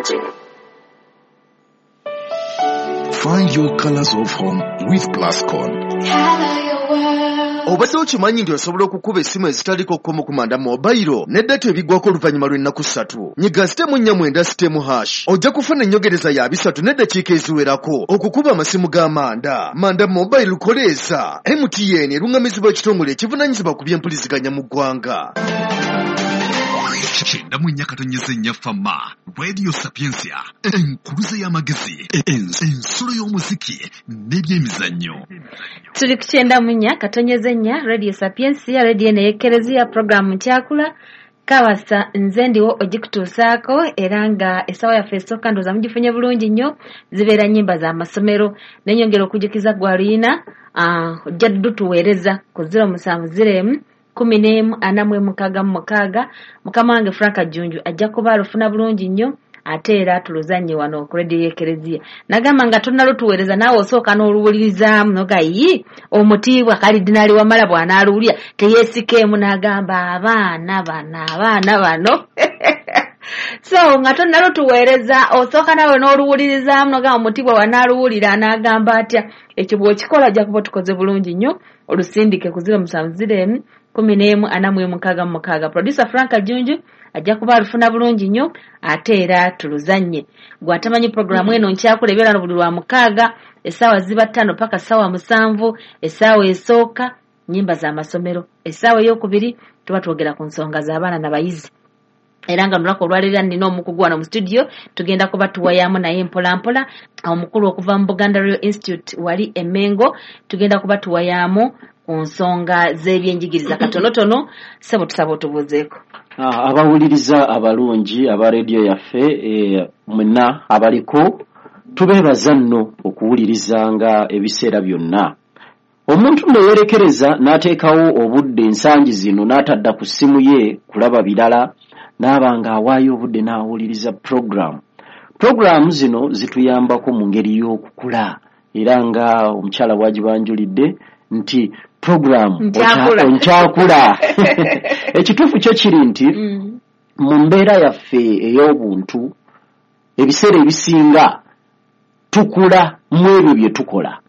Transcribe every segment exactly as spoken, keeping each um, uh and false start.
Hospital. Find your colors of home with Plascon. Obadde okimanyi nti osobola okukuba essimu ezitaliko kkomo ku manda mobile ne data ebiggwako oluvannyuma lw'ennaku ssatu. Nyiga sitemu nnya mwenda sitemu hash. Ojja kufuna ennyongereza ya bisatu n'eddakiika eziwerako okukuba amasimu g'amanda. Manda mobile lukoleeza. M T N eruŋŋamizibwa ekitongole ekivunaanyizibwa ku by'empuliziganya mu ggwanga. Kyenda mu nnya katonyeza ennya fama Radio Sapiensia enkuluze y'amagezi ensolo y'omuziki n'ebyemizannyo. Tuli ku kyenda mu nnya katonyeza ennya Radio Sapiensia radio eno y'ekkereziya programu nkyakula kawasa nze ndiwo ogikutuusaako era nga essaawa yaffe esooka ndowooza mugifunye bulungi nnyo zibeera nnyimba z'amasomero n'ennyongera okujukiza gwaluyina ojja ddu tuweereza ku ziro musanvu ziro emu kumi n'emu ana mu mukaaga mu mukaaga. Mukama wange Franka Jjunju ajja kuba alufuna bulungi nnyo ate era tuluzanye wano ku radio y'ekkereziya. Nagamba nga tonnalutuweereza naawe osooka n'oluwulirizaamu nogayi omutiibwa kalidinaali wamala bw'anaaluwulira teyeesikeemu n'agamba abaana bano abaana bano so nga tonnalutuweereza osooka naawe n'oluwulirizaamu nogamba omutiibwa wanaaluwulira n'agamba atya ekyo bw'okikola ajja kuba tukoze bulungi nnyo olusindike ku ziro musanvu ziro emu kumi n'emu ana mu mukaaga mu mukaaga. Producer Franka Jjunju ajja kuba alufuna bulungi nnyo ate era tuluzanye. Gwatamanyi programu eno nkyakula ebeera buli lwa mukaaga essaawa ziba ttaano paka ssaawa musanvu. Essaawa esooka nnyimba z'amasomero, essaawa ey'okubiri tuba twogera ku nsonga z'abaana n'abayizi. Era nga nolako olwaleero nina omukugu wano mu studio tugenda kuba tuwayamu naye mpola mpola. Omukulu okuva mu Buganda Royal Institute wali e Mengo tugenda kuba tuwayamu ku nsonga z'ebyenjigiriza katonotono. Sebo tusaba otubuuzeeko. Ah, abawuliriza abalungi aba radio yaffe e, mwenna abaliko tubeebaza nno okuwulirizanga ebiseera byonna. Omuntu nno yeerekereza n'ateekawo obudde ensangi zino n'atadda ku ssimu ye kulaba birala n'abanga awaayo obudde n'awuliriza program. Program zino zituyambako mu ngeri y'okukula era nga omukyala bwagibanjulidde nti program onkyakula. Ekituufu kyo kiri nti mu mbeera yaffe ey'obuntu ebiseera ebisinga tukula mu ebyo bye tukola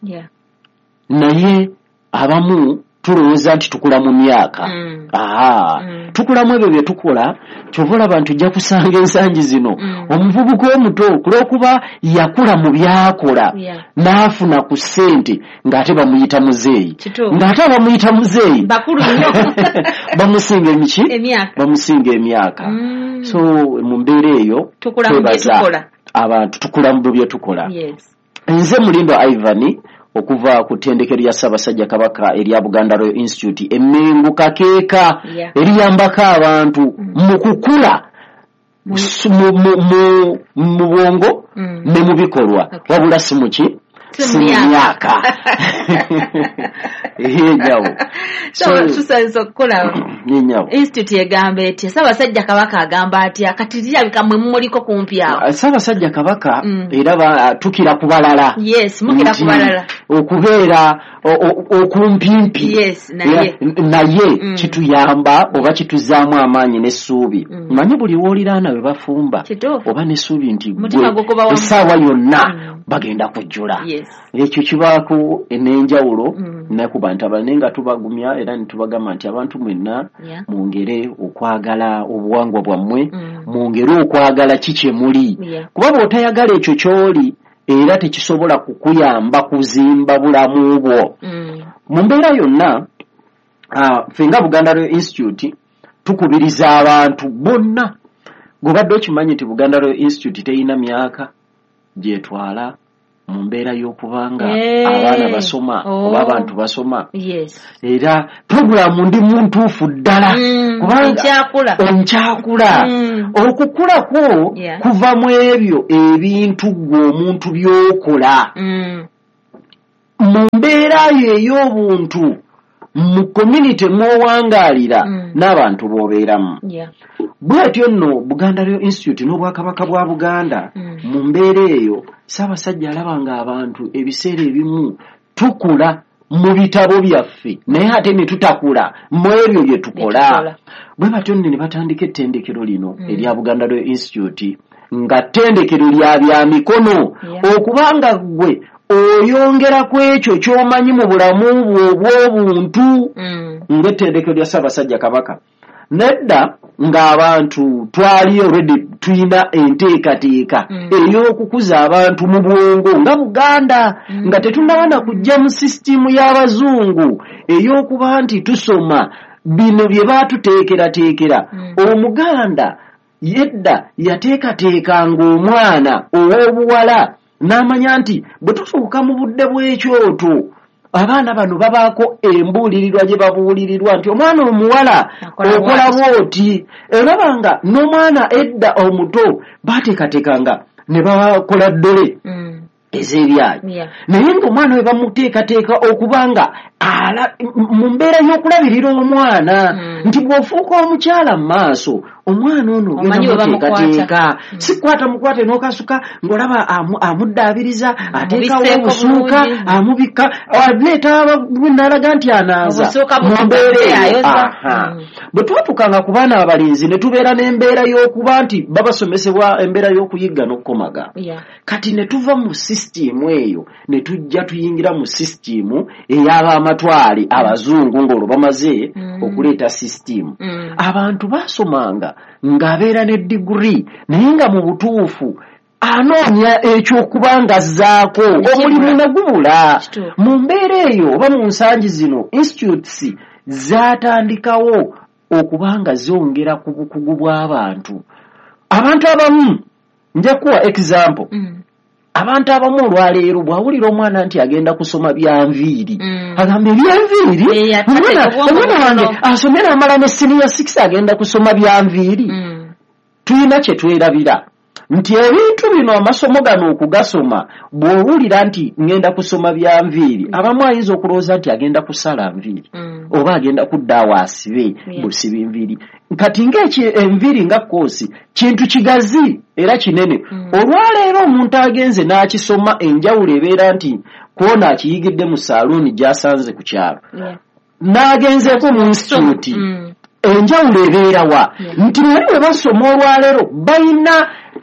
naye abamu tulowooza nti tukula mu myaka. Mm. Aha. Mm. Tukula mu ebyo bye tukola kyova abantu ojja kusanga ensangi zino mm. omuvubuka omuto kulw'okuba yakula mu byakola yeah. n'afuna ku ssente ng'ate bamuyita muzeeyi ng'ate bamuyita muzeeyi bakulu nnyo bamusinga emiki emyaka bamusinga emyaka. Mm. So mu mbeera eyo tukula mu bye tukola abantu tukula mu bye tukola. Yes. Nze Mulindo Ivan okuva ku ttendekero lya Ssaabasajja Kabaka erya Buganda Royal Institute e Mengo kakeeka yeah. eriyambako abantu mu mm. kukula mu bwongo mm. ne mu bikolwa okay. wabula si muki si myaka yenyawo so tusanze okukola yenyawo institute egamba eti Ssaabasajja Kabaka agamba atya kati lirabika mwe muliko kumpi awo. Ssaabasajja Kabaka mm. era tukira kubalala. Yes, mukira kubalala okubeera okumpimpi. Yes, naye naye mm. kituyamba oba kituzaamu amaanyi n'essuubi. Mm. Manyi buli wooliraana we bafumba oba n'essuubi nti essaawa yonna mm. bagenda kujjula. Yes. Ekyo kibaako n'enjawulo mm. nakuba nti abanne nga tubagumya era ne tubagamba nti abantu mwenna yeah. mwongere okwagala obuwangwa bwammwe mm. mwongere okwagala kikye muli yeah. kuba bw'otayagala ekyo ky'oli era tekisobola kukuyamba kuzimba bulamu bwo. Mm. Mu mbeera yonna uh, ffe nga Buganda Royal Institute tukubiriza abantu bonna gobadde okimanyi nti Buganda Royal Institute teyina myaka gyetwala mu mbeera y'okubanga hey. abaana basoma oh. oba abantu basoma. Yes. Era programu ndi muntuufu ddala mm. kubanga onkyakula onkyakula mm. okukula kwo yeah. kuva mu ebyo ebintu gwe omuntu by'okola mm. mu mbeera ey'obuntu mu community mw'owangaalira mm. n'abantu b'obeeramu. Yeah. Bw'atyo nno Buganda Royal Institute n'Obwakabaka bwa Buganda mm. mu mbeera eyo Ssaabasajja alaba nga abantu ebiseera ebimu tukula mu bitabo byaffe naye ate ne tutakula mu ebyo bye tukola. Bwe batyo nno ne batandika ettendekero lino mm. erya Buganda Royal Institute nga ttendekero lya bya mikono Yeah. okubanga gwe oyongera ku ekyo ky'omanyi mu bulamu bwo obw'obuntu Mm. ng'ettendekero lya Ssaabasajja Kabaka. Nedda ng'abantu twali already tuyina enteekateeka Mm. ey'okukuza abantu mu bwongo nga Buganda Mm. nga tetunnabana kujja mu sisitimu y'Abazungu ey'okuba nti tusoma bino bye baatuteekerateekera. Mm. Omuganda yedda yateekateekanga omwana ow'obuwala n'amanya nti bwe tutuuka mu budde bw'ekyoto abaana bano babaako embuulirirwa gye babuulirirwa nti omwana omuwala Akola okola bw'ati. bw'oti. Erabanga n'omwana edda omuto baateekateekanga ne bakola ddole Mm. ez'ebyayi. Yeah. Naye ng'omwana we bamuteekateeka okubanga ala m- mu mbeera y'okulabirira omwana Mm. nti bw'ofuuka omukyala mu maaso omwana ono Omanyi ogenda bwe muteekateeka bamukwata. si kukwata mukwate n'okasuka ng'olaba amu- amuddaabiriza ateekawo Amubiseeko obusuuka bulungi. amubikka aleeta n'alaga nti anaaza Obusuuka mu bukuba mbeera eyo. ayoza. Aha. Mm. Bwe twatukanga ku baana abalenzi ne tubeera n'embeera y'okuba nti babasomesebwa embeera y'okuyigga n'okukomaga. Yeah. Kati ne tuva mu sisitimu eyo ne tujja tuyingira mu sisitimu ey'ab'amatwale abazungu ng'olwo bamaze Mm. okuleeta sisitimu. Mm. Abantu baasomanga ng'abeera ne diguri naye nga mu butuufu anoonya ekyokuba ng'azzaako omulimu ne gubula. Kituufu. Mu mbeera eyo oba mu nsangi zino institutes zaatandikawo okuba nga zongera ku bukugu bw'abantu. Abantu abamu nja kuwa example. Mm. Abantu abamu olwaleero bw'awulira omwana nti agenda kusoma bya nviiri Mm. agamba ebyanviiri Eh, ate omwana obwongo omwana wange buno. asomye n'amala ne senior six agenda kusoma bya nviiri. Mm. Tuyina kye twerabira nti ebintu bino amasomo gano okugasoma bw'owulira nti ngenda kusoma bya nviiri abamu ayinza okulowooza nti agenda kusala nviiri Mm. oba agenda kudda awo asibe Yeah. busiba enviiri. Kati ng'eki enviiri nga koosi kintu kigazi era kinene. Mm. Olwaleero omuntu agenze n'akisoma enjawulo ebeera nti kwona akiyigidde mu saaluuni gy'asanze ku kyalo Yeah. n'agenzeeko mu institute Mm. enjawulo ebeera wa Yeah. nti bali bwe basoma olwaleero bayina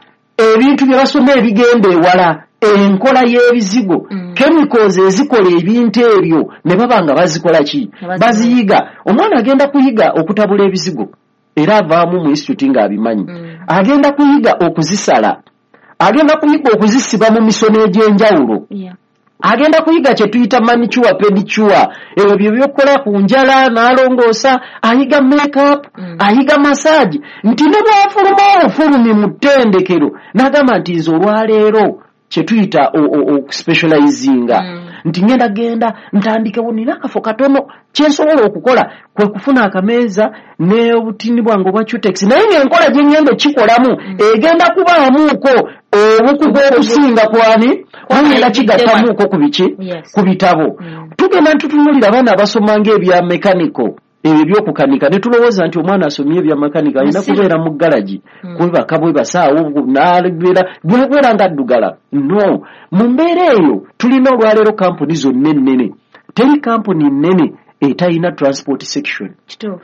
ebintu bye basoma ebigenda ewala enkola y'ebizigo Mm. chemicals ezikola ebintu ebyo ne baba nga bazikola ki Baziyiga. baziyiga. Omwana agenda kuyiga okutabula ebizigo era avaamu mu institute ng'abimanyi. Mm. Agenda kuyiga okuzisala agenda kuyiga okuzisiba mu misono egy'enjawulo Yeah. agenda kuyiga kye tuyita manicure pedicure ebyo bye byokola ku njala n'alongoosa ayiga makeup Mm. ayiga massage nti ne bw'afuluma obufulumi mu ttendekero n'agamba nti nze olwaleero kye tuyita okuspecializinga Mm. nti ngenda genda ntandikewo nina akafo katono kyensobola okukola kwe kufuna akameeza n'obutini bwange obwa cutex naye ng'enkola gye ngenda okikolamu egenda kubaamuuko obukugu okusinga kwani wangenda kigattamuuko ku biki Yes. ku bitabo. Mm. Tugenda ntutunulira abaana abasoma ng'ebya mekanika ebyo ebyokukanika ne tulowooza nti omwana asomye ebya mekanika alina Musiri. kubeera mu galagi Mm. kwebaka bwebasaawo n'abeera bwebeera nga addugala. No, mu mbeera eyo tulina olwaleero kampuni zonna ennene. Teri kampuni nnene etayina transport section. Kituufu.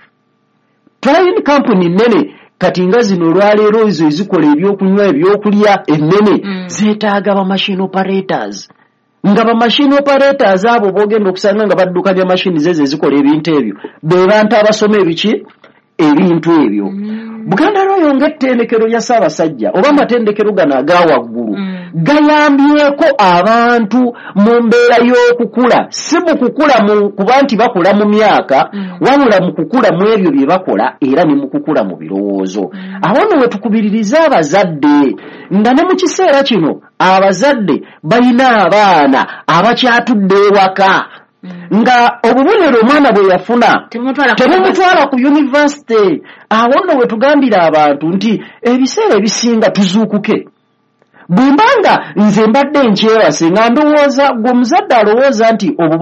Twalina kampuni nnene kati nga zino olwaleero ezo ezikola ebyokunywa ebyokulya ennene Mm. zeetaaga ba machine operators nga ba machine operators abo boogenda okusanga nga baddukanya machine zezo ezikola ebintu ebyo be bantu abasoma ebiki ebintu ebyo. Mm. Buganda Royal ng'ettendekero lya Ssaabasajja oba amatendekero gano aga waggulu Mm. gayambyeko abantu mu mbeera y'okukula si mu kukula mu kuba nti bakula mu myaka Mm. wabula mu kukula mu ebyo bye bakola era ne mu kukula mu birowoozo. Mm. Awo nno we tukubiririza abazadde nga ne mu kiseera kino abazadde balina abaana abakyatudde ewaka Mm. nga obubonero omwana bwe yafuna Temutwala ku tebumutwala ku yunivasite. Awo nno we tugambira abantu nti ebiseera ebisinga tuzuukuke. Bwe mbanga nze mbadde nkyewase nga ndowooza gwe omuzadde alowooza nti obu